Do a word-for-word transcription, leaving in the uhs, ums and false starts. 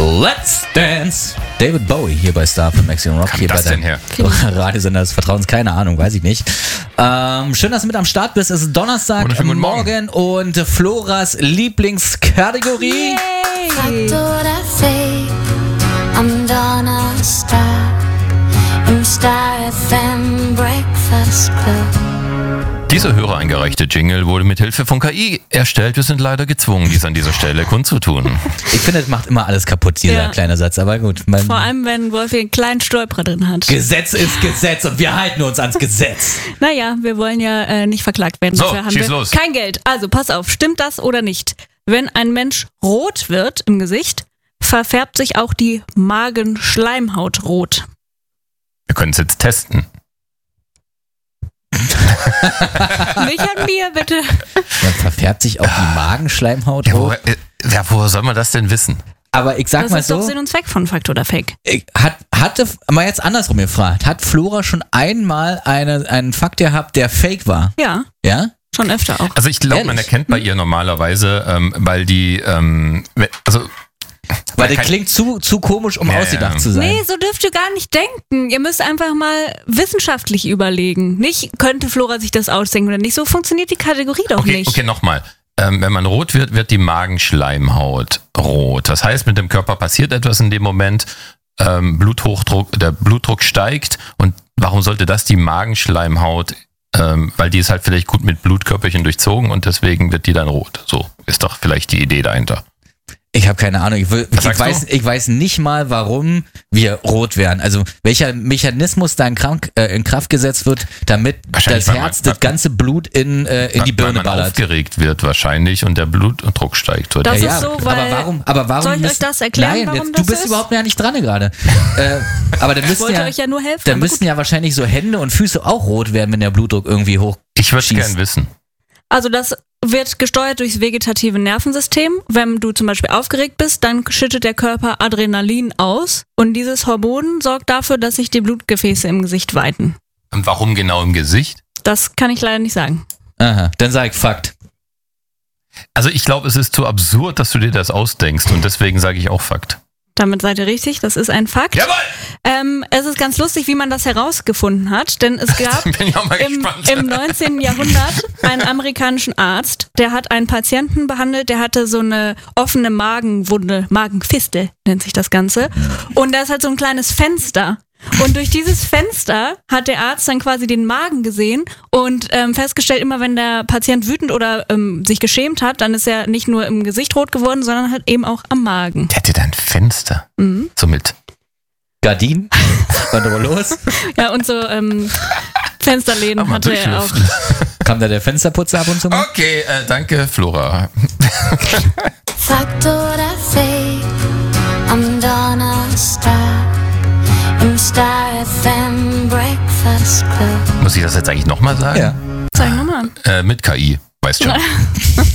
Let's Dance. David Bowie hier bei Star für Maxi und Rock. Kam hier das bei denn her? Radiosender des Vertrauens, keine Ahnung, weiß ich nicht. Ähm, schön, dass du mit am Start bist. Es ist Donnerstag, Morgen. Morgen und Floras Lieblingskategorie. Fakt oder Fake am Donnerstag im Star F M Breakfast Club. Dieser hörereingereichte Jingle wurde mit Hilfe von K I erstellt. Wir sind leider gezwungen, dies an dieser Stelle kundzutun. Ich finde, es macht immer alles kaputt, dieser Ja. kleine Satz, aber gut. Mein Vor allem, wenn Wolfi einen kleinen Stolperer drin hat. Gesetz ist Gesetz und wir halten uns ans Gesetz. Naja, wir wollen ja äh, nicht verklagt werden. So, Dafür haben schieß wir los. kein Geld. Also pass auf, stimmt das oder nicht? Wenn ein Mensch rot wird im Gesicht, verfärbt sich auch die Magenschleimhaut rot. Wir können es jetzt testen. Nicht an mir, bitte. Dann verfärbt sich auch die Magenschleimhaut Ja, rot. woher, äh, ja, woher soll man das denn wissen? Aber ich sag Das mal ist so, doch Sinn und Zweck von Fakt oder Fake. ich- hat, hatte, mal jetzt andersrum gefragt, hat Flora schon einmal eine, einen Fakt gehabt, der fake war? Ja, Ja? schon öfter auch. Also ich glaube, man Ehrlich? erkennt bei ihr normalerweise, ähm, weil die, ähm, we- also Weil das kein- klingt zu, zu komisch, um Ja, ausgedacht ja. zu sein. Nee, so dürft ihr gar nicht denken. Ihr müsst einfach mal wissenschaftlich überlegen. Nicht, könnte Flora sich das ausdenken oder nicht. So funktioniert die Kategorie doch okay, nicht. okay, nochmal. Ähm, wenn man rot wird, wird die Magenschleimhaut rot. Das heißt, mit dem Körper passiert etwas in dem Moment, ähm, Bluthochdruck, der Blutdruck steigt und warum sollte das die Magenschleimhaut, ähm, weil die ist halt vielleicht gut mit Blutkörperchen durchzogen und deswegen wird die dann rot. So ist doch vielleicht die Idee dahinter. Ich habe keine Ahnung. Ich, will, Was ich, sagst weiß, ich weiß nicht mal, warum wir rot werden. Also welcher Mechanismus da in, Krank, äh, in Kraft gesetzt wird, damit Wahrscheinlich, das weil man- Herz das ganze Blut in, äh, in die Weil Birne man ballert. aufgeregt wird wahrscheinlich und der Blutdruck steigt. So. Das Ja, ist so, weil- aber warum? Aber warum Soll ich euch müssen- das erklären, Nein, warum jetzt, das du bist ist? überhaupt ja nicht dran gerade. äh, aber dann Ich müssten wollte ja, euch ja nur helfen. dann aber müssten ja wahrscheinlich so Hände und Füße auch rot werden, wenn der Blutdruck irgendwie hoch. Ich würde es schießt. gern wissen. Also das wird gesteuert durchs vegetative Nervensystem. Wenn du zum Beispiel aufgeregt bist, dann schüttet der Körper Adrenalin aus und dieses Hormon sorgt dafür, dass sich die Blutgefäße im Gesicht weiten. Und warum genau im Gesicht? Das kann ich leider nicht sagen. Aha, dann sag ich Fakt. Also ich glaube, es ist zu absurd, dass du dir das ausdenkst und deswegen sage ich auch Fakt. Damit seid ihr richtig, das ist ein Fakt. Jawohl! Ähm, es ist ganz lustig, wie man das herausgefunden hat, denn es gab Bin ich auch mal im, gespannt. im neunzehnten Jahrhundert einen amerikanischen Arzt, der hat einen Patienten behandelt, der hatte so eine offene Magenwunde, Magenfistel nennt sich das Ganze. Und da ist halt so ein kleines Fenster. Und durch dieses Fenster hat der Arzt dann quasi den Magen gesehen und ähm, festgestellt, immer wenn der Patient wütend oder ähm, sich geschämt hat, dann ist er nicht nur im Gesicht rot geworden, sondern halt eben auch am Magen. Der hätte da ein Fenster. Mhm. So mit. Gardinen? Und los? Ja, und so ähm, Fensterläden Aber mal hatte er auch. durchlüften. Kam da der Fensterputzer ab und zu mal? Okay, äh, danke, Flora. Fakt oder Fake am Donnerstag im Star F M Breakfast Club. Muss ich das jetzt eigentlich nochmal sagen? Ja. Zeig nochmal. Äh, mit K I, weißt schon.